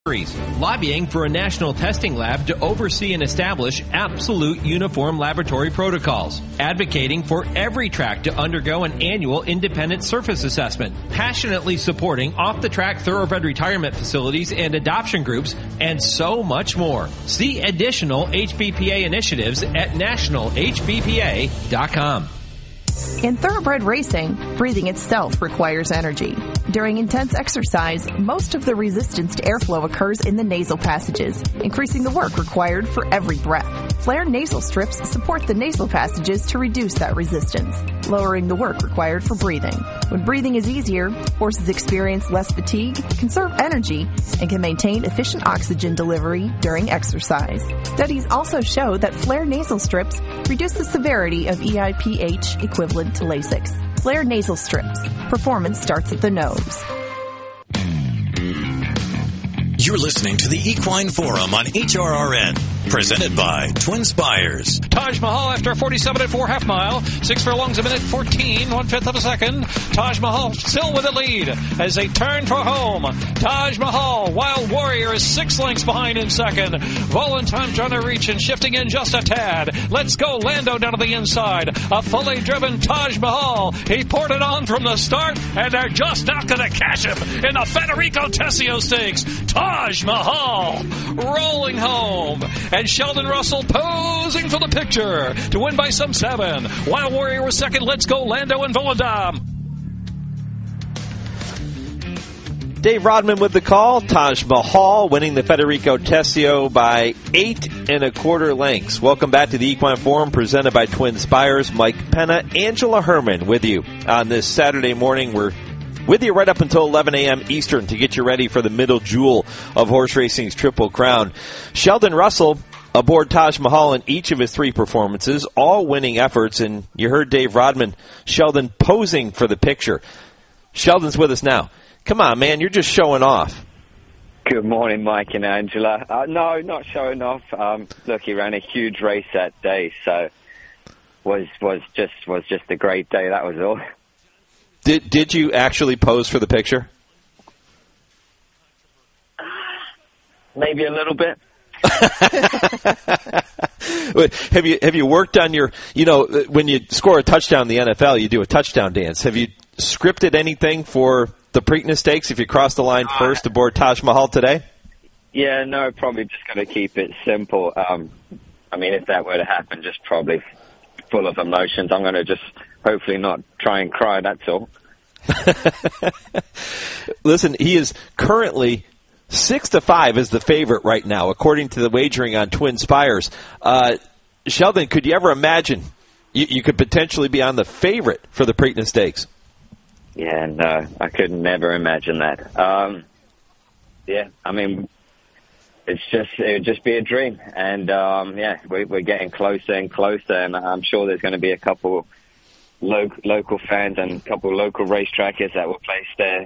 Lobbying for a national testing lab to oversee and establish absolute uniform laboratory protocols. Advocating for every track to undergo an annual independent surface assessment. Passionately supporting off-the-track thoroughbred retirement facilities and adoption groups, and so much more. See additional HBPA initiatives at nationalhbpa.com. In thoroughbred racing, breathing itself requires energy. During intense exercise, most of the resistance to airflow occurs in the nasal passages, increasing the work required for every breath. Flare nasal strips support the nasal passages to reduce that resistance, lowering the work required for breathing. When breathing is easier, horses experience less fatigue, conserve energy, and can maintain efficient oxygen delivery during exercise. Studies also show that Flare nasal strips reduce the severity of EIPH equivalent to Lasix. Flare nasal strips. Performance starts at the nose. You're listening to the Equine Forum on HRRN, presented by Twin Spires. Taj Mahal after a 47 and 4 half mile. 6 furlongs a minute, 14, 1/5 of a second. Taj Mahal still with the lead as they turn for home. Taj Mahal, Wild Warrior is 6 lengths behind in second. Volantime trying to reach and shifting in just a tad. Let's go Lando down to the inside. A fully driven Taj Mahal. He poured it on from the start, and they're just not going to catch him in the Federico Tessio Stakes. Taj Mahal rolling home, and Sheldon Russell posing for the picture to win by some 7. Wild Warrior was second. Let's go Lando and Volendam. Dave Rodman with the call. Taj Mahal winning the Federico Tessio by 8 1/4 lengths. Welcome back to the Equine Forum presented by Twin Spires. Mike Penna, Angela Herman with you on this Saturday morning. We're with you right up until 11 a.m. Eastern to get you ready for the middle jewel of horse racing's Triple Crown. Sheldon Russell aboard Taj Mahal in each of his 3 performances, all winning efforts, and you heard Dave Rodman, Sheldon posing for the picture. Sheldon's with us now. Come on, man, you're just showing off. Good morning, Mike and Angela. No, not showing off. Look, he ran a huge race that day, so was just a great day. That was all. Did you actually pose for the picture? Maybe a little bit. Have you worked on your, when you score a touchdown in the NFL, you do a touchdown dance. Have you scripted anything for the Preakness Stakes if you cross the line first aboard Taj Mahal today? Yeah, no, probably just going to keep it simple. If that were to happen, just probably full of emotions. I'm going to just hopefully not try and cry, that's all. Listen, he is currently 6-5 as the favorite right now, according to the wagering on Twin Spires. Sheldon, could you ever imagine you could potentially be on the favorite for the Preakness Stakes? Yeah, no, I could never imagine that. It would just be a dream. And, we're getting closer and closer, and I'm sure there's going to be a couple local fans and a couple local racetrackers that will place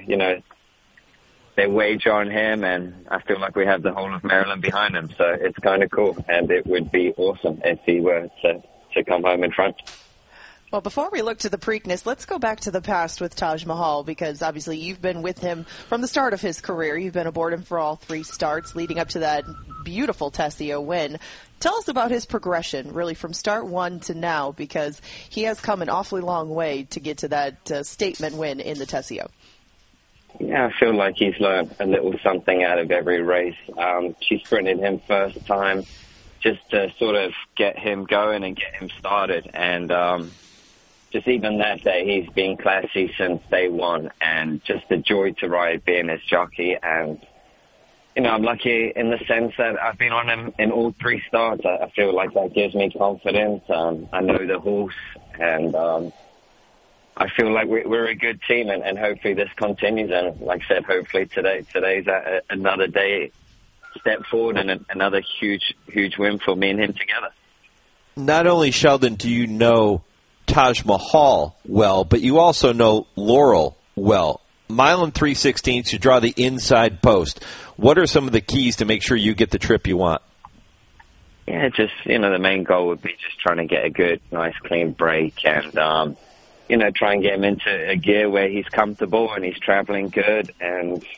their wager on him, and I feel like we have the whole of Maryland behind him, so it's kind of cool, and it would be awesome if he were to come home in front. Well, before we look to the Preakness, let's go back to the past with Taj Mahal, because obviously you've been with him from the start of his career. You've been aboard him for all 3 starts leading up to that beautiful Tessio win. Tell us about his progression, really, from start 1 to now, because he has come an awfully long way to get to that statement win in the Tessio. Yeah, I feel like he's learned a little something out of every race. She sprinted him first time just to sort of get him going and get him started, and just even that day, he's been classy since day 1, and just a joy to ride being his jockey. And, I'm lucky in the sense that I've been on him in all 3 starts. I feel like that gives me confidence. I know the horse, and I feel like we're a good team, and hopefully this continues. And like I said, hopefully today's another day, step forward, and another huge win for me and him together. Not only, Sheldon, do you know Taj Mahal well, but you also know Laurel well. Mile and 3/16, you draw the inside post. What are some of the keys to make sure you get the trip you want? Yeah, just, the main goal would be just trying to get a good, nice, clean break and, try and get him into a gear where he's comfortable and he's traveling good and,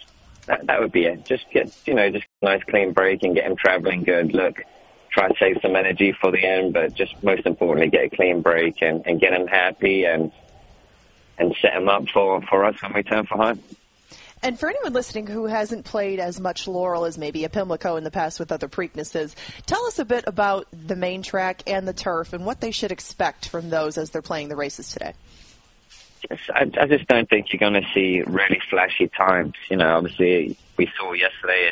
that would be it. Just get, just a nice clean break and get him traveling good. Look, try to save some energy for the end, but just most importantly, get a clean break and get him happy and set him up for us when we turn for home. And for anyone listening who hasn't played as much Laurel as maybe a Pimlico in the past with other Preaknesses, tell us a bit about the main track and the turf and what they should expect from those as they're playing the races today. Yes, I just don't think you're going to see really flashy times. Obviously we saw yesterday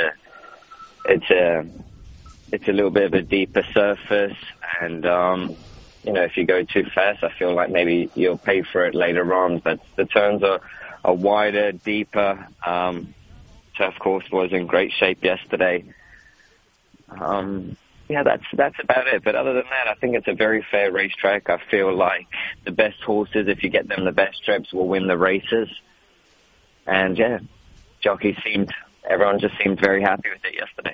it's a little bit of a deeper surface, and if you go too fast, I feel like maybe you'll pay for it later on. But the turns are wider, deeper. Turf course was in great shape yesterday. That's about it. But other than that, I think it's a very fair racetrack. I feel like the best horses, if you get them the best trips, will win the races. And everyone just seemed very happy with it yesterday.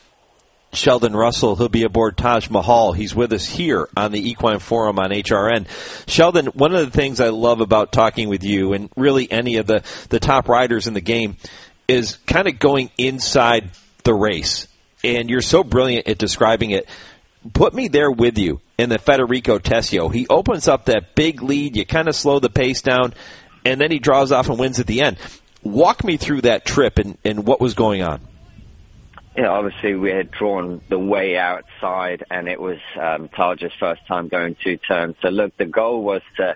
Sheldon Russell, he'll be aboard Taj Mahal. He's with us here on the Equine Forum on HRN. Sheldon, one of the things I love about talking with you and really any of the top riders in the game is kind of going inside the race. And you're so brilliant at describing it. Put me there with you in the Federico Tessio. He opens up that big lead. You kind of slow the pace down, and then he draws off and wins at the end. Walk me through that trip and what was going on. Yeah, obviously we had drawn the way outside, and it was Taj's first time going 2 turns. So, look, the goal was to,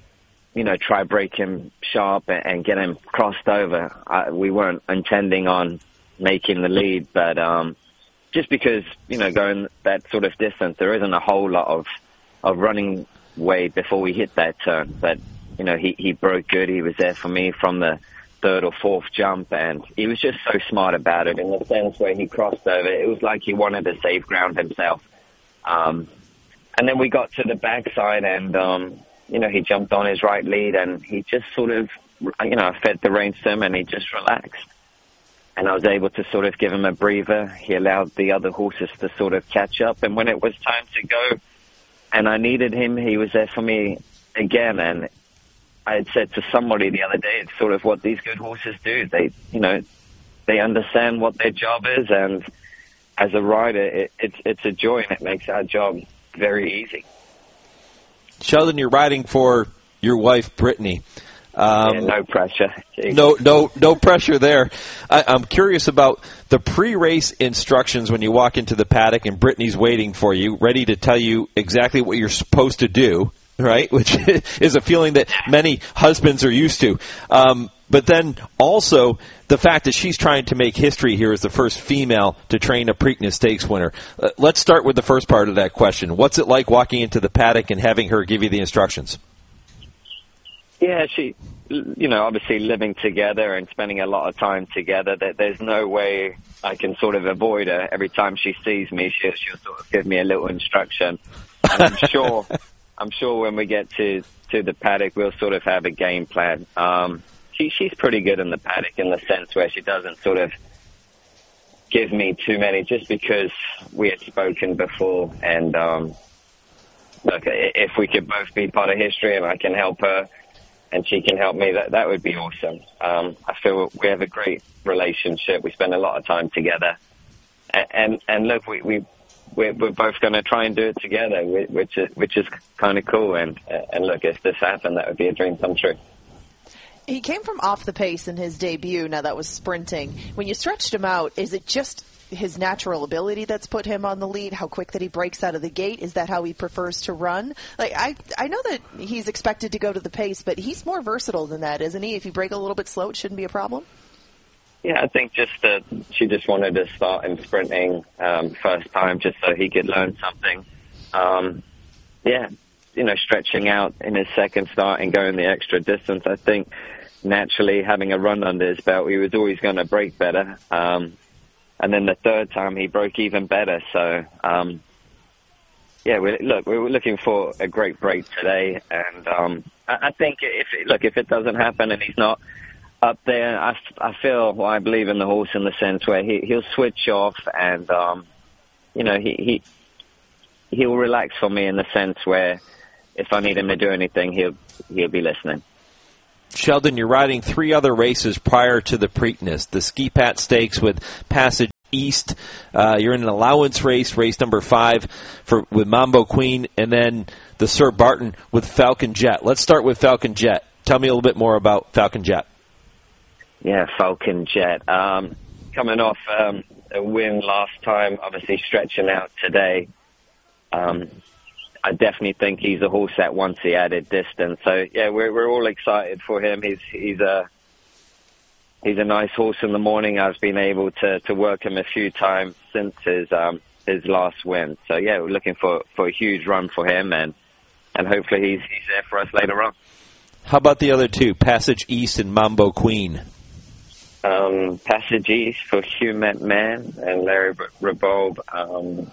try break him sharp and get him crossed over. We weren't intending on making the lead, but just because, going that sort of distance, there isn't a whole lot of running way before we hit that turn. But, he broke good. He was there for me from the 3rd or 4th jump, and he was just so smart about it in the sense where he crossed over. It was like he wanted to save ground himself. And then we got to the backside, and, he jumped on his right lead, and he just sort of, I fed the reins to him, and he just relaxed. And I was able to sort of give him a breather. He allowed the other horses to sort of catch up, and when it was time to go and I needed him, he was there for me again. And I had said to somebody the other day, it's sort of what these good horses do. They understand what their job is, and as a rider, it's a joy, and it makes our job very easy. Sheldon, you're riding for your wife, Brittany. No pressure. No pressure there. I'm curious about the pre-race instructions when you walk into the paddock and Brittany's waiting for you, ready to tell you exactly what you're supposed to do. Right, which is a feeling that many husbands are used to. But then also the fact that she's trying to make history here as the first female to train a Preakness Stakes winner. Let's start with the first part of that question. What's it like walking into the paddock and having her give you the instructions? Yeah, she, obviously living together and spending a lot of time together, there's no way I can sort of avoid her. Every time she sees me, she'll sort of give me a little instruction. And I'm sure when we get to the paddock, we'll sort of have a game plan. She's pretty good in the paddock in the sense where she doesn't sort of give me too many just because we had spoken before. And look, if we could both be part of history and I can help her and she can help me, that would be awesome. I feel we have a great relationship. We spend a lot of time together. And look, we're both going to try and do it together, which is kind of cool. And look, if this happened, that would be a dream come true. He came from off the pace in his debut. Now that was sprinting. When you stretched him out, is it just his natural ability that's put him on the lead? How quick that he breaks out of the gate? Is that how he prefers to run? Like I know that he's expected to go to the pace, but he's more versatile than that, isn't he? If you break a little bit slow, it shouldn't be a problem. Yeah, I think just that she just wanted to start him sprinting first time just so he could learn something. Stretching out in his second start and going the extra distance, I think naturally having a run under his belt, he was always going to break better. And then the third time he broke even better. So, we're looking for a great break today. And I think if it doesn't happen and he's not up there, I believe in the horse in the sense where he'll switch off and, he'll relax for me in the sense where if I need him to do anything, he'll be listening. Sheldon, you're riding 3 other races prior to the Preakness. The Ski Pat Stakes with Passage East. You're in an allowance race, race number 5 with Mambo Queen, and then the Sir Barton with Falcon Jet. Let's start with Falcon Jet. Tell me a little bit more about Falcon Jet. Yeah, Falcon Jet. Coming off a win last time, obviously stretching out today. I definitely think he's a horse that wants the added distance. So yeah, we're all excited for him. He's a nice horse in the morning. I've been able to work him a few times since his last win. So yeah, we're looking for a huge run for him, and hopefully he's there for us later on. How about the other 2, Passage East and Mambo Queen? Passage East for Hugh Man and Larry Rebolb.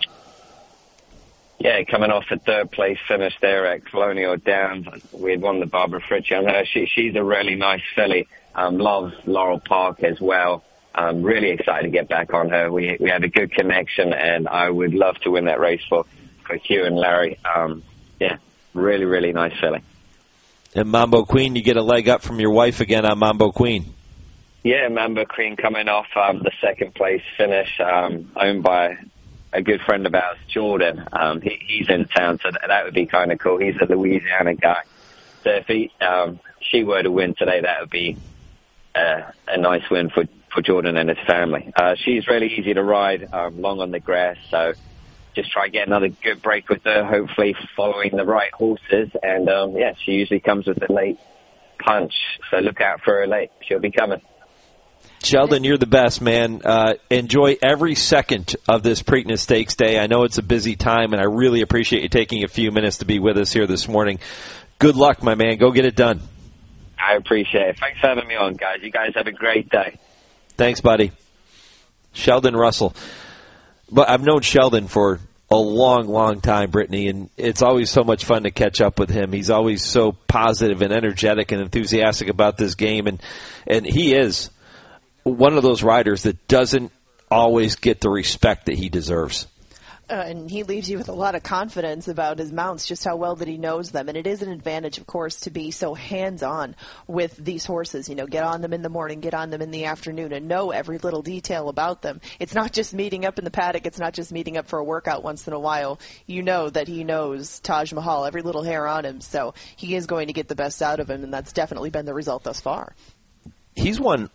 Yeah, coming off a 3rd place finish there at Colonial Downs. We had won the Barbara Fritchie on her. She's a really nice filly. Loves Laurel Park as well. I'm really excited to get back on her. We had a good connection, and I would love to win that race for Hugh and Larry. Yeah, really, really nice filly. And Mambo Queen, you get a leg up from your wife again on Mambo Queen. Yeah, Mambo Queen coming off the 2nd place finish, owned by a good friend of ours, Jordan. He's in town, so that would be kind of cool. He's a Louisiana guy. So if she were to win today, that would be a nice win for Jordan and his family. She's really easy to ride, long on the grass, so just try and get another good break with her, hopefully following the right horses. And, yeah, she usually comes with a late punch, so look out for her late. She'll be coming. Sheldon, you're the best, man. Enjoy every second of this Preakness Stakes Day. I know it's a busy time, and I really appreciate you taking a few minutes to be with us here this morning. Good luck, my man. Go get it done. I appreciate it. Thanks for having me on, guys. You guys have a great day. Thanks, buddy. Sheldon Russell. But I've known Sheldon for a long, long time, Brittany, and it's always so much fun to catch up with him. He's always so positive and energetic and enthusiastic about this game, and he is one of those riders that doesn't always get the respect that he deserves. And he leaves you with a lot of confidence about his mounts, just how well that he knows them. And it is an advantage, of course, to be so hands-on with these horses. You know, get on them in the morning, get on them in the afternoon, and know every little detail about them. It's not just meeting up in the paddock. It's not just meeting up for a workout once in a while. You know that he knows Taj Mahal, every little hair on him. So he is going to get the best out of him, and that's definitely been the result thus far. He's won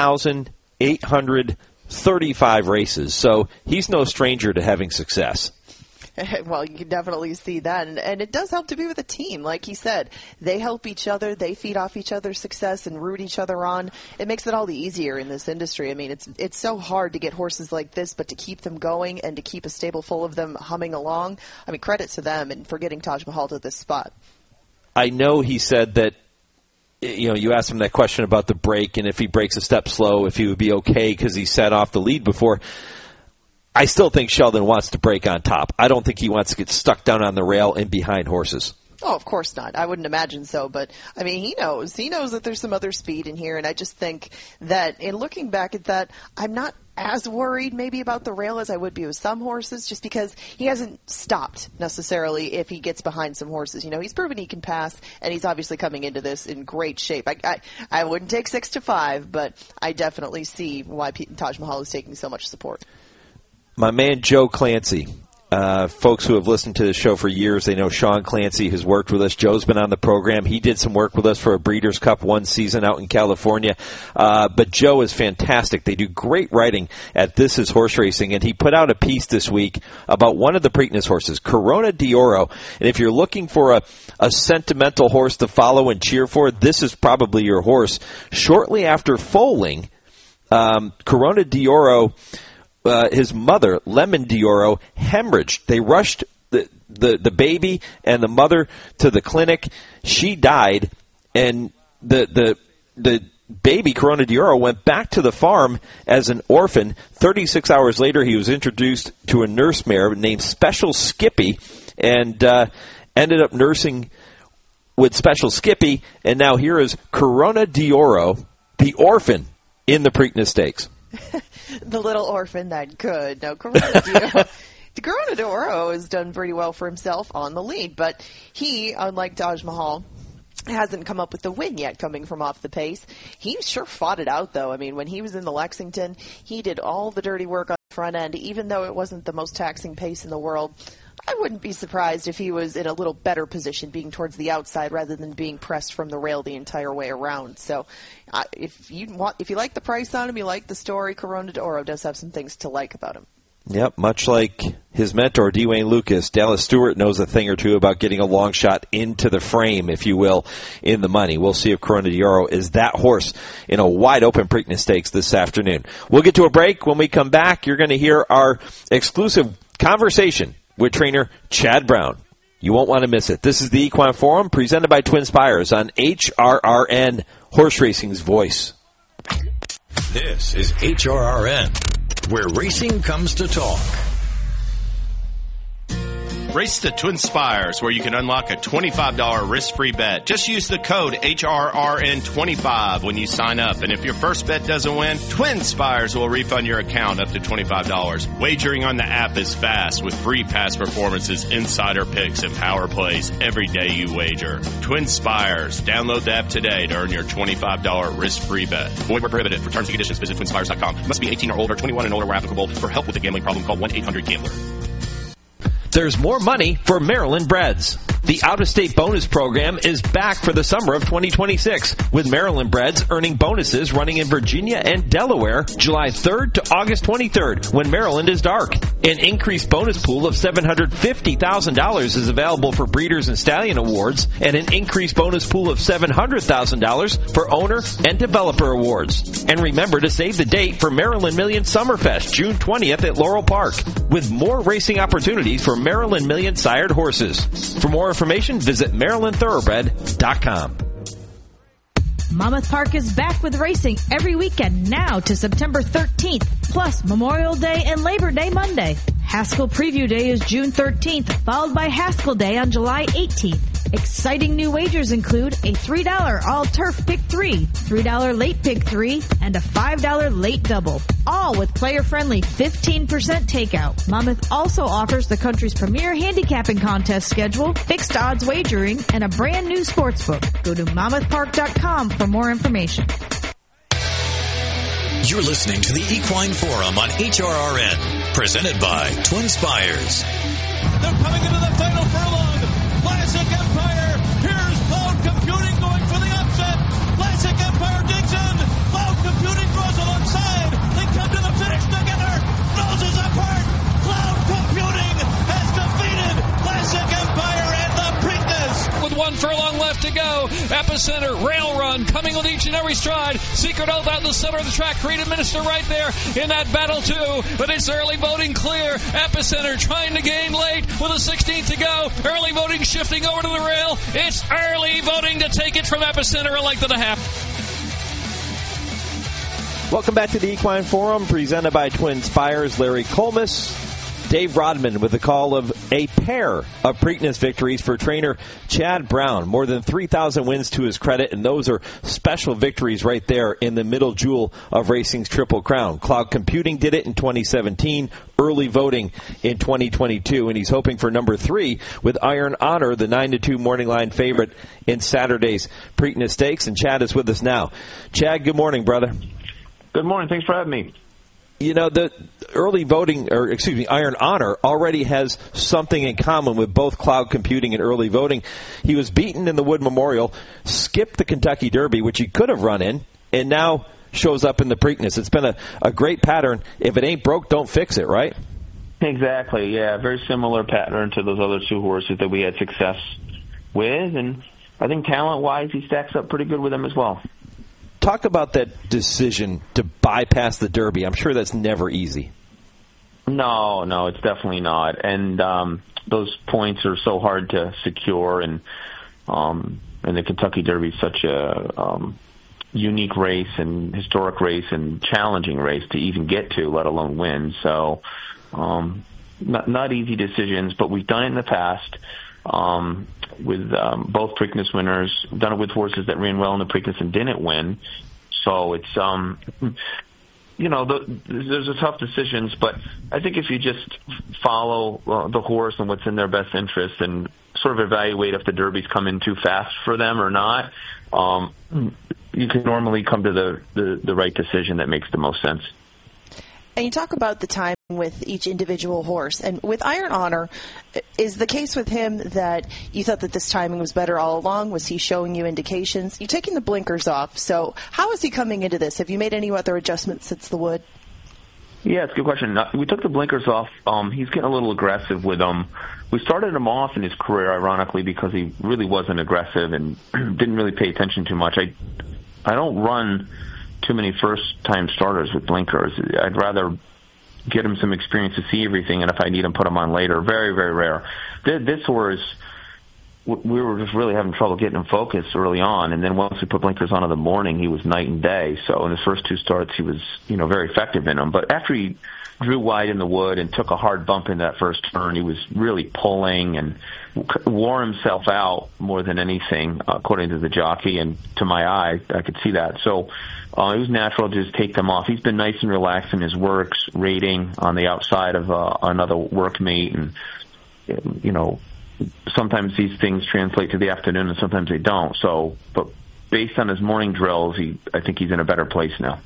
1,835 races, so he's no stranger to having success. Well, you can definitely see that, and it does help to be with a team. Like he said, they help each other, they feed off each other's success and root each other on. It makes it all the easier in this industry. I mean, it's so hard to get horses like this, but to keep them going and to keep a stable full of them humming along, I mean, credit to them and for getting Taj Mahal to this spot. I know he said that, you know, you asked him that question about the break and if he breaks a step slow, if he would be okay because he set off the lead before. I still think Sheldon wants to break on top. I don't think he wants to get stuck down on the rail and behind horses. Oh, of course not. I wouldn't imagine so. But, I mean, he knows. He knows that there's some other speed in here. And I just think that in looking back at that, I'm not as worried maybe about the rail as I would be with some horses, just because he hasn't stopped necessarily if he gets behind some horses. You know, he's proven he can pass, and he's obviously coming into this in great shape. I wouldn't take 6-5, but I definitely see why Taj Mahal is taking so much support. My man Joe Clancy. Folks who have listened to the show for years, they know Sean Clancy has worked with us. Joe's been on the program. He did some work with us for a Breeders' Cup one season out in California. But Joe is fantastic. They do great writing at This Is Horse Racing, and he put out a piece this week about one of the Preakness horses, Corona d'Oro. And if you're looking for a sentimental horse to follow and cheer for, this is probably your horse. Shortly after foaling, Corona d'Oro, his mother, Lemon d'Oro, hemorrhaged. They rushed the baby and the mother to the clinic. She died, and the baby, Corona d'Oro, went back to the farm as an orphan. 36 hours later, he was introduced to a nurse mare named Special Skippy, and ended up nursing with Special Skippy, and now here is Corona d'Oro, the orphan, in the Preakness Stakes. The little orphan that could. No, Corona d'Oro has done pretty well for himself on the lead, but he, unlike Taj Mahal, hasn't come up with the win yet coming from off the pace. He sure fought it out, though. I mean, when he was in the Lexington, he did all the dirty work on the front end, even though it wasn't the most taxing pace in the world. I wouldn't be surprised if he was in a little better position, being towards the outside rather than being pressed from the rail the entire way around. So if you like the price on him, you like the story, Corona d'Oro does have some things to like about him. Yep, much like his mentor, Dwayne Lucas, Dallas Stewart knows a thing or two about getting a long shot into the frame, if you will, in the money. We'll see if Corona d'Oro is that horse in a wide-open Preakness Stakes this afternoon. We'll get to a break. When we come back, you're going to hear our exclusive conversation with trainer Chad Brown. You won't want to miss it. This is the Equine Forum presented by Twin Spires on HRRN, Horse Racing's voice. This is HRRN, where racing comes to talk. Race to Twin Spires, where you can unlock a $25 risk-free bet. Just use the code HRRN25 when you sign up. And if your first bet doesn't win, Twin Spires will refund your account up to $25. Wagering on the app is fast with free past performances, insider picks, and power plays every day you wager. Twin Spires. Download the app today to earn your $25 risk-free bet. Void where prohibited. For terms and conditions, visit twinspires.com. Must be 18 or older, 21 and older where applicable. For help with a gambling problem, call 1-800-GAMBLER. There's more money for Maryland Breds. The out-of-state bonus program is back for the summer of 2026, with Maryland Breds earning bonuses running in Virginia and Delaware July 3rd to August 23rd, when Maryland is dark. An increased bonus pool of $750,000 is available for Breeders and Stallion Awards, and an increased bonus pool of $700,000 for Owner and Developer Awards. And remember to save the date for Maryland Million Summerfest, June 20th at Laurel Park, with more racing opportunities for Maryland Million sired horses. For more information, visit MarylandThoroughbred.com. Monmouth Park is back with racing every weekend now to September 13th, plus Memorial Day and Labor Day Monday. Haskell Preview Day is June 13th, followed by Haskell Day on July 18th. Exciting new wagers include a $3 all-turf pick 3, $3 late pick 3, and a $5 late double. All with player-friendly 15% takeout. Monmouth also offers the country's premier handicapping contest schedule, fixed odds wagering, and a brand new sportsbook. Go to monmouthpark.com for more information. You're listening to the Equine Forum on HRRN, presented by Twin Spires. They're coming into the final furlong. Classic Empire. Here's Cloud Computing going for the upset. Classic Empire digs in. Cloud Computing draws alongside. They come to the finish together. Noses apart. Cloud Computing has defeated Classic Empire and the Preakness. With 1 furlong left to go, Epicenter, Rail Run, coming with each and every stride. Secret Oath out in the center of the track. Creative Minister right there in that battle too. But it's early voting clear. Epicenter trying to gain late with a 16th to go. Early voting shifting over to the rail. It's early voting to take it from Epicenter, a length and a half. Welcome back to the Equine Forum, presented by Twin Spires. Larry Colmus, Dave Rodman with the call of a pair of Preakness victories for trainer Chad Brown. More than 3,000 wins to his credit, and those are special victories right there in the middle jewel of racing's Triple Crown. Cloud Computing did it in 2017, early voting in 2022, and he's hoping for number 3 with Iron Honor, the 9-2 morning line favorite in Saturday's Preakness Stakes. And Chad is with us now. Chad, good morning, brother. Good morning. Thanks for having me. You know, the early voting, Iron Honor already has something in common with both Cloud Computing and early voting. He was beaten in the Wood Memorial, skipped the Kentucky Derby, which he could have run in, and now shows up in the Preakness. It's been a great pattern. If it ain't broke, don't fix it, right? Exactly, yeah. Very similar pattern to those other 2 horses that we had success with, and I think talent-wise he stacks up pretty good with them as well. Talk about that decision to bypass the Derby. I'm sure that's never easy. No, it's definitely not. And those points are so hard to secure, and the Kentucky Derby is such a unique race and historic race and challenging race to even get to, let alone win. So not easy decisions, but we've done it in the past. With both Preakness winners. We've done it with horses that ran well in the Preakness and didn't win. So it's, there's a tough decisions, but I think if you just follow the horse and what's in their best interest and sort sort of evaluate if the Derby's come in too fast for them or not, you can normally come to the right decision that makes the most sense. And you talk about the timing with each individual horse. And with Iron Honor, is the case with him that you thought that this timing was better all along? Was he showing you indications? You're taking the blinkers off. So how is he coming into this? Have you made any other adjustments since the Wood? Yeah, it's a good question. We took the blinkers off. He's getting a little aggressive with them. We started him off in his career, ironically, because he really wasn't aggressive and didn't really pay attention too much. I don't run too many first-time starters with blinkers. I'd rather get him some experience to see everything, and if I need him, put him on later. Very, very rare. This horse, we were just really having trouble getting him focused early on, and then once we put blinkers on in the morning, he was night and day. So in his first two starts, he was, very effective in them. But after he drew wide in the Wood and took a hard bump in that first turn, he was really pulling and wore himself out more than anything, according to the jockey, and to my eye, I could see that. So it was natural to just take them off. He's been nice and relaxed in his works, rating on the outside of another workmate, and, sometimes these things translate to the afternoon and sometimes they don't. So, but based on his morning drills, I think he's in a better place now.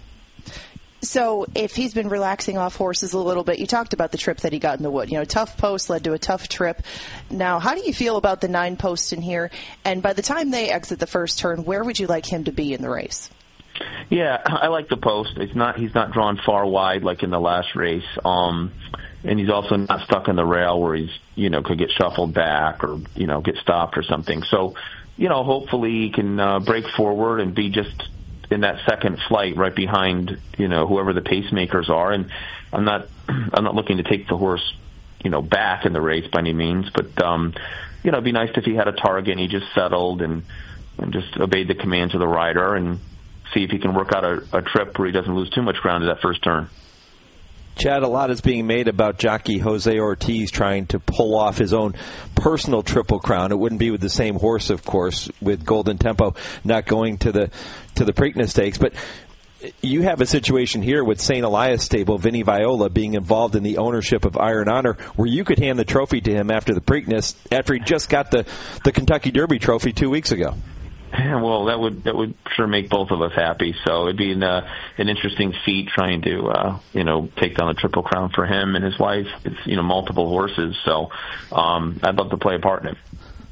So if he's been relaxing off horses a little bit, you talked about the trip that he got in the Wood. Tough post led to a tough trip. Now, how do you feel about the 9 posts in here? And by the time they exit the first turn, where would you like him to be in the race? Yeah, I like the post. He's not drawn far wide like in the last race. And he's also not stuck in the rail where he's, could get shuffled back or, get stopped or something. So, hopefully he can break forward and be just in that second flight right behind, whoever the pacemakers are. And I'm not looking to take the horse, back in the race by any means, but, it'd be nice if he had a target and he just settled and just obeyed the commands of the rider and see if he can work out a trip where he doesn't lose too much ground at that first turn. Chad, a lot is being made about jockey Jose Ortiz trying to pull off his own personal Triple Crown. It wouldn't be with the same horse, of course, with Golden Tempo not going to the Preakness Stakes. But you have a situation here with St. Elias stable, Vinny Viola, being involved in the ownership of Iron Honor, where you could hand the trophy to him after the Preakness, after he just got the Kentucky Derby trophy 2 weeks ago. Well, that would sure make both of us happy. So it'd be an interesting feat trying to take down the Triple Crown for him and his wife. It's multiple horses, so I'd love to play a part in it.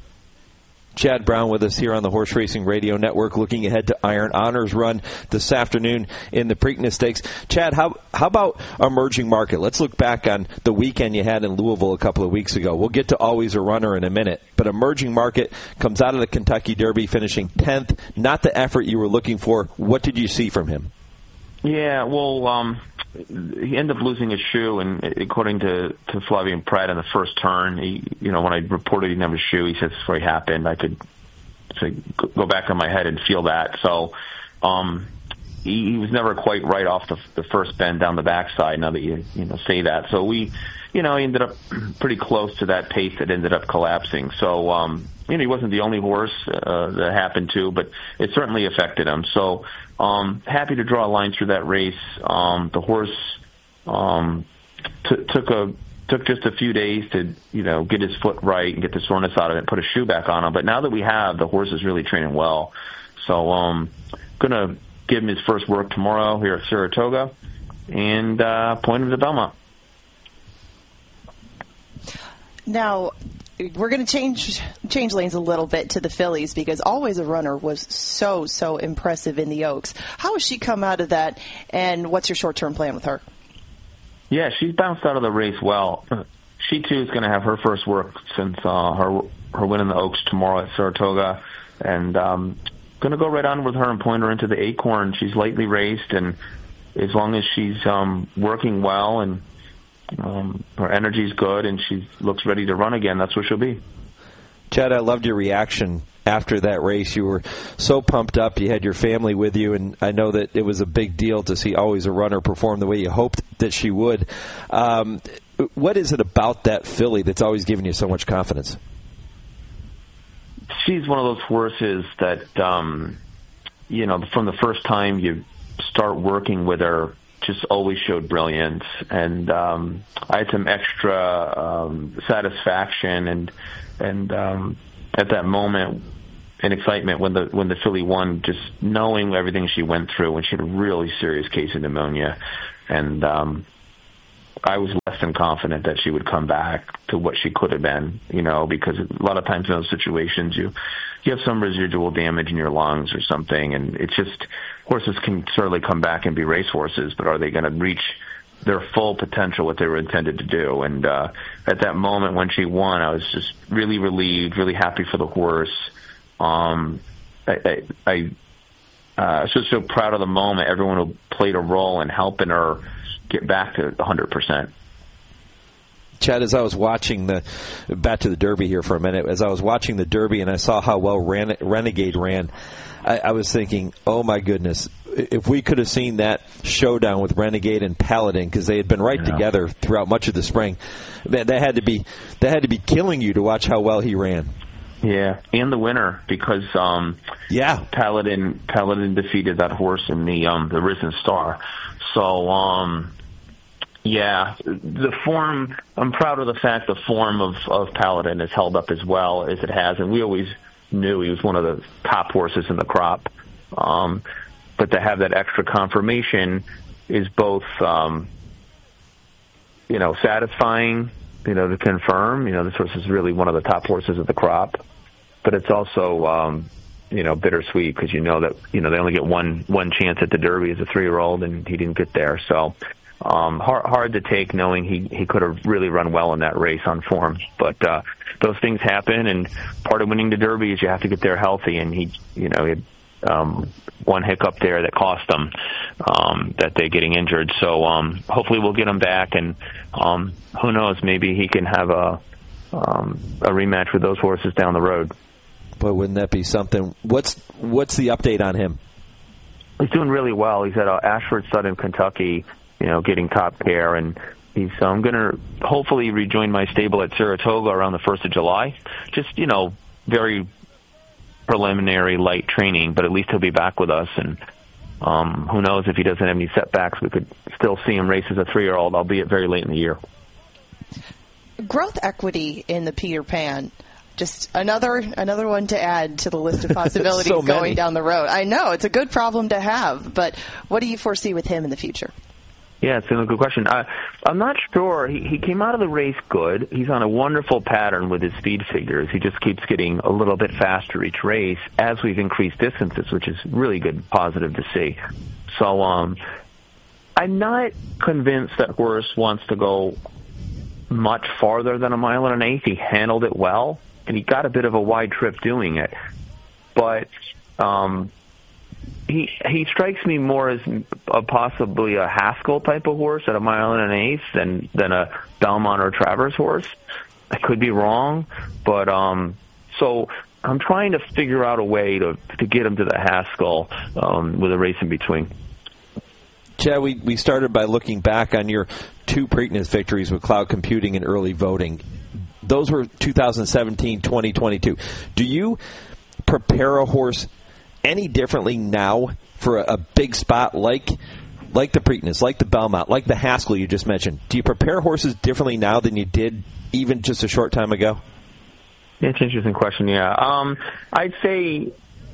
Chad Brown with us here on the Horse Racing Radio Network, looking ahead to Iron Honor's run this afternoon in the Preakness Stakes. Chad, how about Emerging Market? Let's look back on the weekend you had in Louisville a couple of weeks ago. We'll get to Always a Runner in a minute, but Emerging Market comes out of the Kentucky Derby, finishing 10th. Not the effort you were looking for. What did you see from him? Yeah, well, he ended up losing his shoe, and according to Flavien Prat in the first turn, when I reported he didn't have a shoe, he said before he happened, I could go back on my head and feel that. So he was never quite right off the first bend down the backside. Now that you say that, so he ended up pretty close to that pace that ended up collapsing. So he wasn't the only horse that happened to, but it certainly affected him. So happy to draw a line through that race. The horse took just a few days to get his foot right and get the soreness out of it and put a shoe back on him. But now that we have, the horse is really training well. So gonna give him his first work tomorrow here at Saratoga and point him to Belmont. Now, we're going to change lanes a little bit to the fillies because Always a Runner was so impressive in the Oaks. How has she come out of that, and what's your short-term plan with her? Yeah, she's bounced out of the race well. She, too, is going to have her first work since her win in the Oaks tomorrow at Saratoga, and going to go right on with her and point her into the Acorn. She's lightly raced, and as long as she's working well and her energy's good and she looks ready to run again, that's where she'll be. Chad, I loved your reaction after that race. You were so pumped up. You had your family with you, and I know that it was a big deal to see Always a Runner perform the way you hoped that she would. What is it about that filly that's always given you so much confidence? She's one of those horses that, from the first time you start working with her, just always showed brilliance, and I had some extra satisfaction and at that moment and excitement when the filly won, just knowing everything she went through when she had a really serious case of pneumonia, and I was less than confident that she would come back to what she could have been, because a lot of times in those situations you have some residual damage in your lungs or something, and it's just, horses can certainly come back and be racehorses, but are they going to reach their full potential, what they were intended to do? And at that moment when she won, I was just really relieved, really happy for the horse. I was just so proud of the moment, everyone who played a role in helping her get back to 100%. Chad, as I was watching back to the Derby here for a minute, as I was watching the Derby and I saw how well Renegade ran, I was thinking, oh my goodness, if we could have seen that showdown with Renegade and Paladin, because they had been together throughout much of the spring, that had to be killing you to watch how well he ran. Yeah, and the winner, because Paladin defeated that horse in the Risen Star. So the form, I'm proud of the fact the form of Paladin has held up as well as it has, and we always knew he was one of the top horses in the crop. But to have that extra confirmation is both, satisfying, to confirm, this horse is really one of the top horses of the crop. But it's also, bittersweet, because they only get one chance at the Derby as a 3-year-old, and he didn't get there. So hard to take, knowing he could have really run well in that race on form. But those things happen, and part of winning the Derby is you have to get there healthy, and he had one hiccup there that cost him that day, getting injured. So hopefully we'll get him back, and who knows, maybe he can have a rematch with those horses down the road. Boy, wouldn't that be something? What's the update on him? He's doing really well. He's at Ashford Stud in Kentucky, getting top care, and he's going to hopefully rejoin my stable at Saratoga around the 1st of July. Just, very preliminary light training, but at least he'll be back with us, and who knows, if he doesn't have any setbacks, we could still see him race as a 3-year-old, albeit very late in the year. Growth equity in the Peter Pan. Just another one to add to the list of possibilities going down the road. I know, it's a good problem to have, but what do you foresee with him in the future? Yeah, it's a good question. I'm not sure. He came out of the race good. He's on a wonderful pattern with his speed figures. He just keeps getting a little bit faster each race as we've increased distances, which is really good, positive to see. So I'm not convinced that horse wants to go much farther than 1 1/8 miles. He handled it well, and he got a bit of a wide trip doing it. But he strikes me more as possibly a Haskell type of horse at 1 1/8 miles than a Belmont or Travers horse. I could be wrong, but so I'm trying to figure out a way to get him to the Haskell with a race in between. Chad, we started by looking back on your 2 Preakness victories with Cloud Computing and early voting. Those were 2017, 2022. Do you prepare a horse any differently now for a big spot like the Preakness, like the Belmont, like the Haskell you just mentioned? Do you prepare horses differently now than you did even just a short time ago? It's an interesting question, yeah. I'd say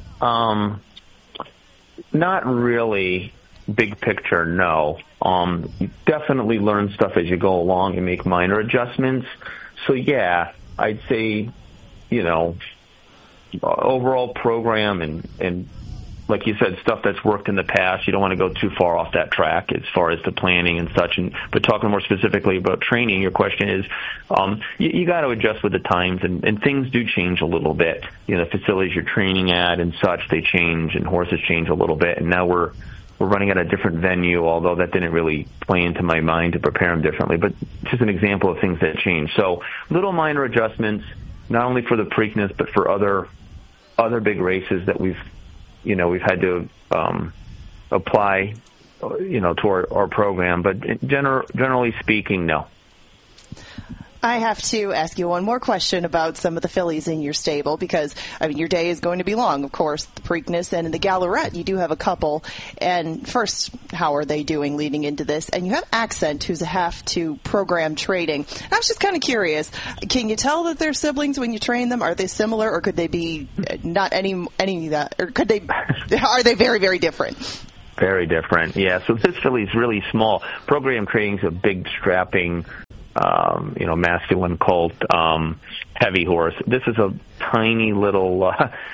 not really. Big picture, no. You definitely learn stuff as you go along and make minor adjustments. So, yeah, I'd say, overall program and like you said, stuff that's worked in the past. You don't want to go too far off that track as far as the planning and such. But talking more specifically about training, your question is, you got to adjust with the times, and things do change a little bit. The facilities you're training at and such, they change, and horses change a little bit. And now we're running at a different venue, although that didn't really play into my mind to prepare them differently. But just an example of things that change. So little minor adjustments, not only for the Preakness, but for other big races that we've had to apply, to our program. But generally speaking, no. I have to ask you one more question about some of the fillies in your stable because, I mean, your day is going to be long, of course, the Preakness and the Gallarette. You do have a couple. And first, how are they doing leading into this? And you have Accent, who's a half to program trading. And I was just kind of curious, can you tell that they're siblings when you train them? Are they similar, or could they be not any of that? Or could they, are they very, very different? Very different, yeah. So this filly's really small. Program trading's a big, strapping, masculine colt, heavy horse. This is a tiny little,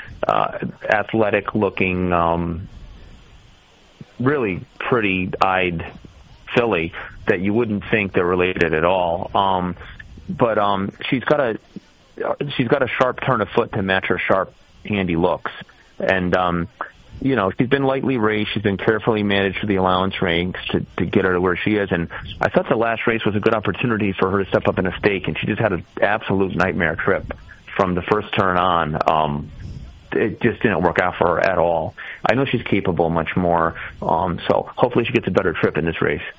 athletic-looking, really pretty-eyed filly that you wouldn't think they're related at all. But she's got a sharp turn of foot to match her sharp, handy looks, and she's been lightly raced. She's been carefully managed for the allowance ranks to get her to where she is. And I thought the last race was a good opportunity for her to step up in a stake, and she just had an absolute nightmare trip from the first turn on. It just didn't work out for her at all. I know she's capable much more, so hopefully she gets a better trip in this race.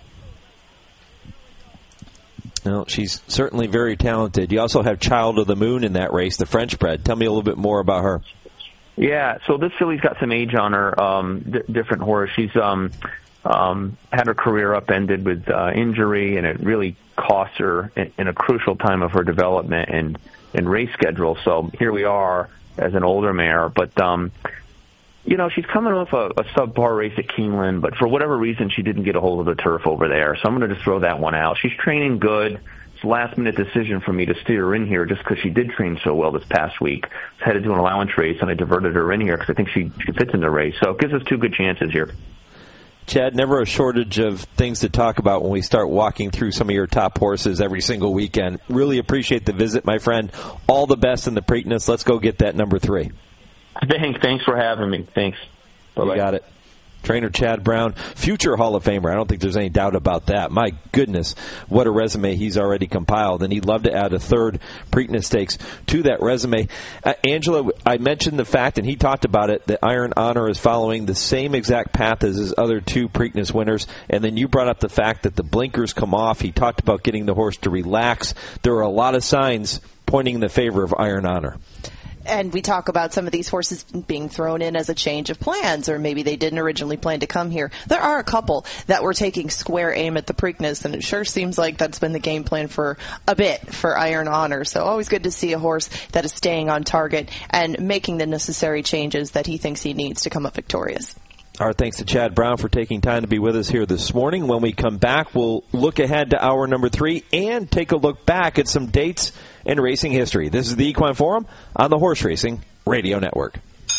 Well, she's certainly very talented. You also have Child of the Moon in that race, the French bred. Tell me a little bit more about her. Yeah, so this filly's got some age on her, different horse. She's had her career upended with injury, and it really cost her in a crucial time of her development and race schedule. So here we are as an older mare, but she's coming off a subpar race at Keeneland, but for whatever reason she didn't get a hold of the turf over there. So I'm going to just throw that one out. She's training good. Last-minute decision for me to steer her in here just because she did train so well this past week. I was headed to an allowance race, and I diverted her in here because I think she fits in the race. So it gives us two good chances here. Chad, never a shortage of things to talk about when we start walking through some of your top horses every single weekend. Really appreciate the visit, my friend. All the best in the Preakness. Let's go get that number 3. Thanks for having me. Thanks. Bye-bye. You got it. Trainer Chad Brown, future Hall of Famer. I don't think there's any doubt about that. My goodness, what a resume he's already compiled, and he'd love to add a third Preakness Stakes to that resume. Angela, I mentioned the fact, and he talked about it, that Iron Honor is following the same exact path as his other 2 Preakness winners, and then you brought up the fact that the blinkers come off. He talked about getting the horse to relax. There are a lot of signs pointing in the favor of Iron Honor. And we talk about some of these horses being thrown in as a change of plans, or maybe they didn't originally plan to come here. There are a couple that were taking square aim at the Preakness, and it sure seems like that's been the game plan for a bit for Iron Honor. So always good to see a horse that is staying on target and making the necessary changes that he thinks he needs to come up victorious. Our thanks to Chad Brown for taking time to be with us here this morning. When we come back, we'll look ahead to hour number 3 and take a look back at some dates in racing history. This is the Equine Forum on the Horse Racing Radio Network.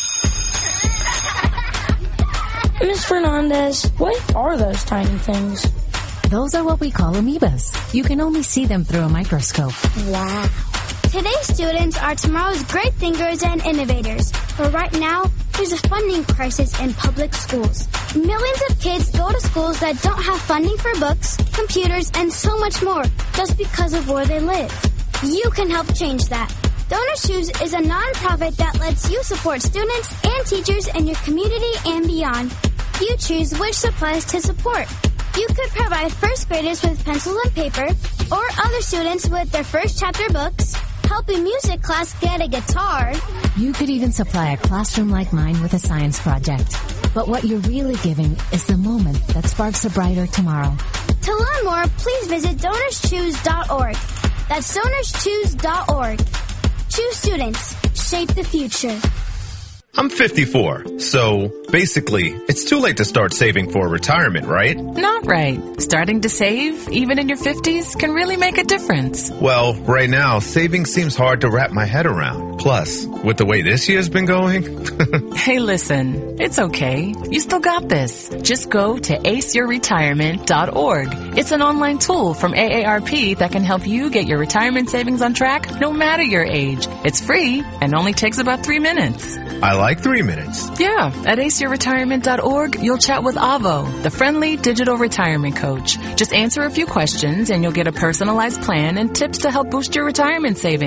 Ms. Fernandez, what are those tiny things? Those are what we call amoebas. You can only see them through a microscope. Wow. Today's students are tomorrow's great thinkers and innovators. But right now, there's a funding crisis in public schools. Millions of kids go to schools that don't have funding for books, computers, and so much more just because of where they live. You can help change that. Donors Choose is a nonprofit that lets you support students and teachers in your community and beyond. You choose which supplies to support. You could provide first graders with pencils and paper, or other students with their first chapter books, help a music class get a guitar. You could even supply a classroom like mine with a science project. But what you're really giving is the moment that sparks a brighter tomorrow. To learn more, please visit DonorsChoose.org. That's DonorsChoose.org. Choose students. Shape the future. I'm 54, so basically, it's too late to start saving for retirement, right? Not right. Starting to save, even in your 50s, can really make a difference. Well, right now, saving seems hard to wrap my head around. Plus, with the way this year's been going... Hey, listen, it's okay. You still got this. Just go to aceyourretirement.org. It's an online tool from AARP that can help you get your retirement savings on track no matter your age. It's free and only takes about 3 minutes. I like 3 minutes. Yeah, at aceyourretirement.org, you'll chat with Avo, the friendly digital retirement coach. Just answer a few questions and you'll get a personalized plan and tips to help boost your retirement savings.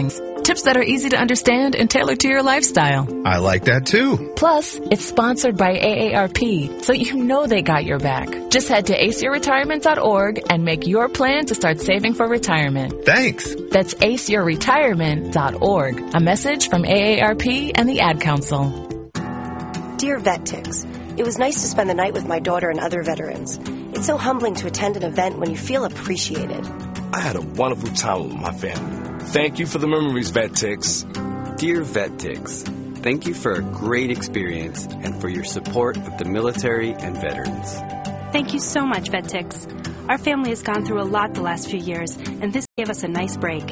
Tips that are easy to understand and tailored to your lifestyle. I like that too. Plus, it's sponsored by AARP, so you know they got your back. Just head to aceyourretirement.org and make your plan to start saving for retirement. Thanks. That's aceyourretirement.org. A message from AARP and the Ad Council. Dear VetTix, it was nice to spend the night with my daughter and other veterans. It's so humbling to attend an event when you feel appreciated. I had a wonderful time with my family. Thank you for the memories, VetTix. Dear VetTix, thank you for a great experience and for your support of the military and veterans. Thank you so much, VetTix. Our family has gone through a lot the last few years, and this gave us a nice break.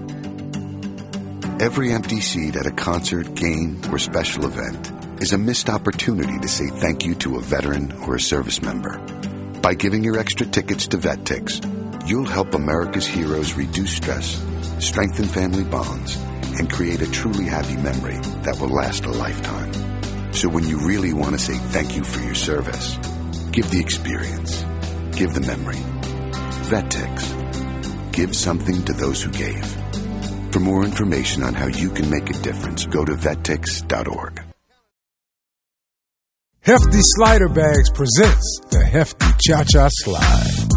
Every empty seat at a concert, game, or special event is a missed opportunity to say thank you to a veteran or a service member. By giving your extra tickets to VetTix, you'll help America's heroes reduce stress, strengthen family bonds, and create a truly happy memory that will last a lifetime. So when you really want to say thank you for your service, give the experience. Give the memory. VetTix. Give something to those who gave. For more information on how you can make a difference, go to vettix.org. Hefty Slider Bags presents the Hefty Cha-Cha Slide.